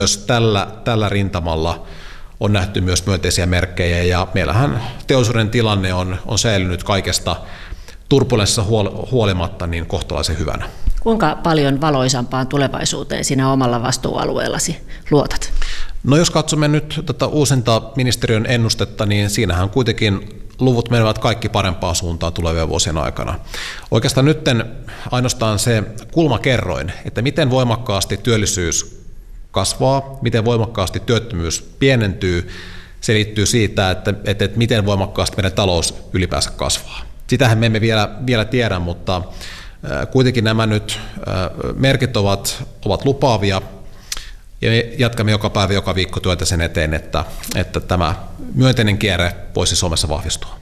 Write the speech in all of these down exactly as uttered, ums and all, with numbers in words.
Myös tällä, tällä rintamalla on nähty myös myönteisiä merkkejä ja meillähän teollisuuden tilanne on, on säilynyt kaikesta turbulenssista huolimatta niin kohtalaisen hyvänä. Kuinka paljon valoisampaan tulevaisuuteen sinä omalla vastuualueellasi luotat? No jos katsomme nyt tätä uusinta ministeriön ennustetta, niin siinähän kuitenkin luvut menevät kaikki parempaan suuntaan tulevien vuosien aikana. Oikeastaan nyt ainoastaan se kulmakerroin, että miten voimakkaasti työllisyys kasvaa, miten voimakkaasti työttömyys pienentyy, se liittyy siitä, että, että, että miten voimakkaasti meidän talous ylipäänsä kasvaa. Sitähän me emme vielä, vielä tiedä, mutta kuitenkin nämä nyt merkit ovat, ovat lupaavia ja me jatkamme joka päivä, joka viikko työtä sen eteen, että, että tämä myönteinen kierre voisi Suomessa vahvistua.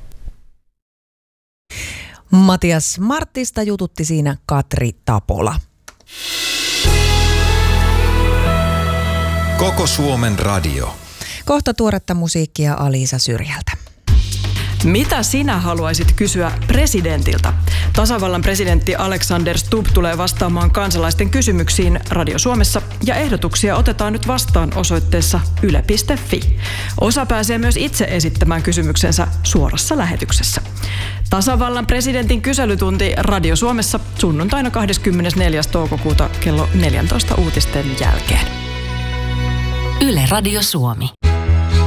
Matias Marttista jututti siinä Katri Tapola. Koko Suomen radio. Kohta tuoretta musiikkia Aliisa Syrjältä. Mitä sinä haluaisit kysyä presidentiltä? Tasavallan presidentti Alexander Stubb tulee vastaamaan kansalaisten kysymyksiin Radio Suomessa ja ehdotuksia otetaan nyt vastaan osoitteessa yle piste fi. Osa pääsee myös itse esittämään kysymyksensä suorassa lähetyksessä. Tasavallan presidentin kyselytunti Radio Suomessa sunnuntaina kahdeskymmenesneljäs toukokuuta kello neljätoista uutisten jälkeen. Yle Radio Suomi.